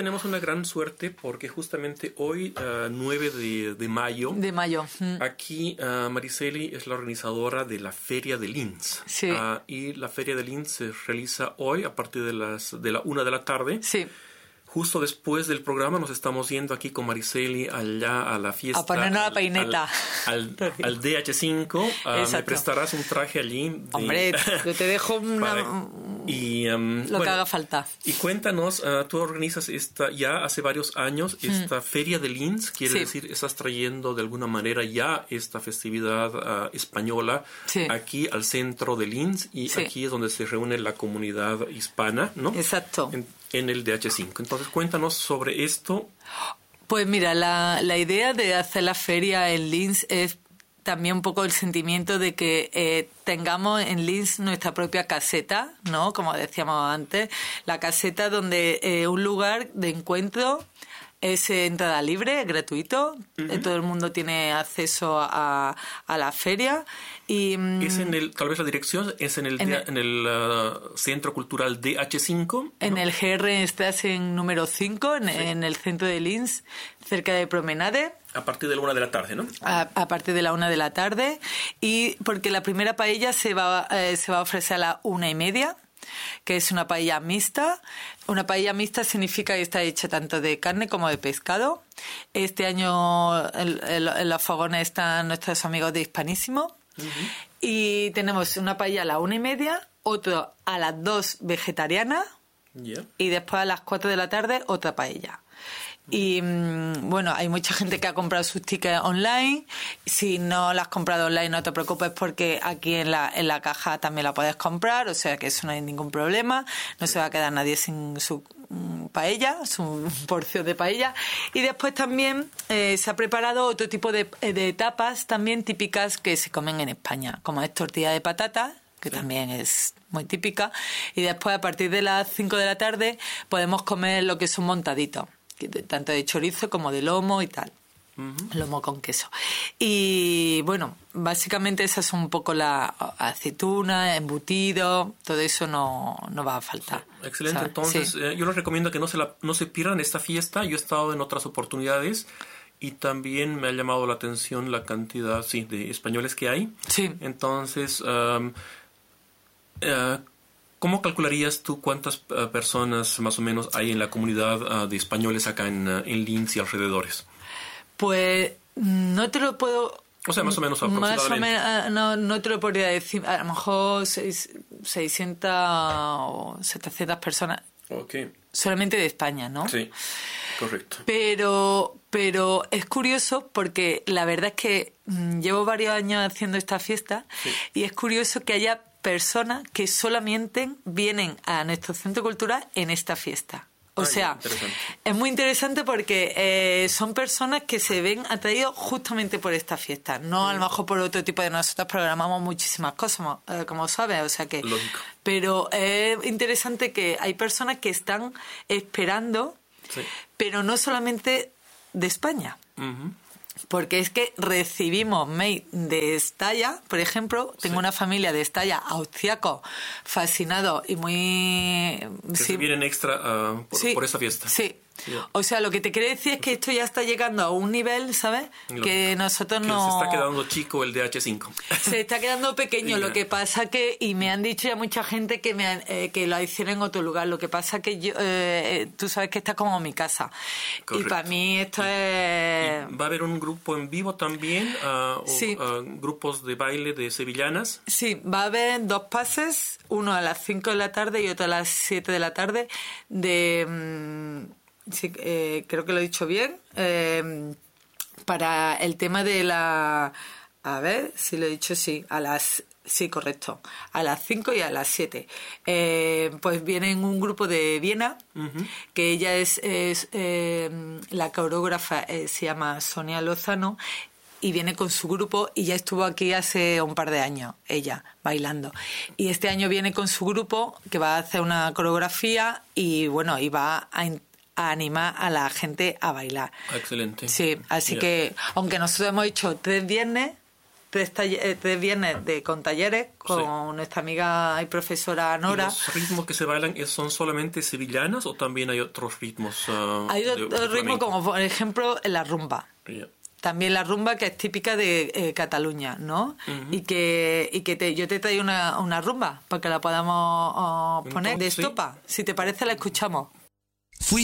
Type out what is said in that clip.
tenemos una gran suerte porque justamente hoy, 9 de mayo, aquí Mariceli es la organizadora de la Feria de Linz. Sí. Y la Feria de Linz se realiza hoy a partir de la 1 de la tarde. Sí. Justo después del programa nos estamos yendo aquí con Mariceli allá a la fiesta. A ponernos la peineta. Al DH5. Me prestarás un traje allí. Hombre, yo te dejo lo que haga falta. Y cuéntanos, tú organizas ya hace varios años esta Feria de Linz. Quiere decir, estás trayendo de alguna manera ya esta festividad española aquí al centro de Linz. Y aquí es donde se reúne la comunidad hispana, ¿no? Exacto. En el DH5. Entonces, cuéntanos sobre esto. Pues mira, la idea de hacer la feria en Linz es también un poco el sentimiento de que tengamos en Linz nuestra propia caseta, ¿no? Como decíamos antes, la caseta donde un lugar de encuentro es entrada libre, gratuito. Todo el mundo tiene acceso a la feria. Y, es tal vez la dirección es en el Centro Cultural DH5. ¿No? En el GR estás en número 5, en el centro de Linz, cerca de Promenade. A partir de la 1 de la tarde, ¿no? A partir de la 1 de la tarde. Y porque la primera paella se va a ofrecer a las 1:30. Que es una paella mixta. Una paella mixta significa que está hecha tanto de carne como de pescado. Este año en los fogones están nuestros amigos de Hispanísimo. Y tenemos una paella a las 1:30, otro a las 2 vegetariana y después a las 4 de la tarde otra paella. Y bueno, hay mucha gente que ha comprado sus tickets online. Si no la has comprado online, no te preocupes porque aquí en la caja también la puedes comprar, o sea que eso no hay ningún problema. No se va a quedar nadie sin su paella, su porción de paella. Y después también se ha preparado otro tipo de tapas también típicas que se comen en España, como es tortilla de patata, que también es muy típica. Y después, a partir de las 5 de la tarde, podemos comer lo que son montaditos, tanto de chorizo como de lomo y tal. Lomo con queso. Y bueno, básicamente esas son un poco la aceituna, embutido, todo eso no va a faltar. Sí, excelente. Entonces, yo les recomiendo que no se pierdan esta fiesta. Yo he estado en otras oportunidades y también me ha llamado la atención la cantidad de españoles que hay. Sí. Entonces, ¿cómo calcularías tú cuántas personas más o menos hay en la comunidad de españoles acá en Linz y alrededores? Pues no te lo puedo... O sea, más o menos aproximadamente. Más o menos, no te lo podría decir. A lo mejor 600 o 700 personas. Okay. Solamente de España, ¿no? Sí, correcto. Pero es curioso porque la verdad es que llevo varios años haciendo esta fiesta y es curioso que haya personas que solamente vienen a nuestro centro cultural en esta fiesta. O sea, es muy interesante porque son personas que se ven atraídos justamente por esta fiesta. No a lo mejor por otro tipo de... Nosotros programamos muchísimas cosas, como sabes, o sea que... Lógico. Pero es interesante que hay personas que están esperando, pero no solamente de España. Porque es que recibimos mail de Estalla, por ejemplo. Tengo una familia de Estalla, austriacos, fascinados y muy... Que se vienen extra por esa fiesta. Sí. O sea, lo que te quiero decir es que esto ya está llegando a un nivel, ¿sabes? Que nosotros no... Se está quedando chico el DH5. Se está quedando pequeño. Lo que pasa que... Y me han dicho ya mucha gente que lo hicieron en otro lugar. Lo que pasa que yo... tú sabes que esta es como mi casa. Correcto. Y para mí esto es... ¿Va a haber un grupo en vivo también? ¿Grupos de baile de sevillanas? Sí, va a haber 2 pases. Uno a las 5 de la tarde y otro a las 7 de la tarde sí, creo que lo he dicho bien, para el tema de la... A ver si lo he dicho, sí, sí, correcto, a las 5 y a las 7. Pues viene un grupo de Viena, que ella es la coreógrafa, se llama Sonia Lozano, y viene con su grupo y ya estuvo aquí hace un par de años, ella, bailando. Y este año viene con su grupo, que va a hacer una coreografía y, bueno, y va a animar a la gente a bailar. Excelente. Sí, así que, aunque nosotros hemos hecho 3 viernes, 3 viernes con talleres con nuestra amiga y profesora Nora. ¿Y los ritmos que se bailan son solamente sevillanas o también hay otros ritmos? Hay otros ritmos como por ejemplo la rumba. Yeah. También la rumba, que es típica de Cataluña, ¿no? Uh-huh. Y que yo te traigo una rumba para que la podamos poner de estopa. Si te parece, la escuchamos.